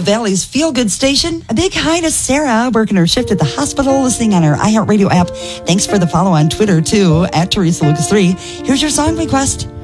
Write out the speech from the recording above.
Valley's Feel Good Station. A big hi to Sarah, working her shift at the hospital, listening on her iHeartRadio app. Thanks for the follow on Twitter, too, at Teresa Lucas 3. Here's your song request.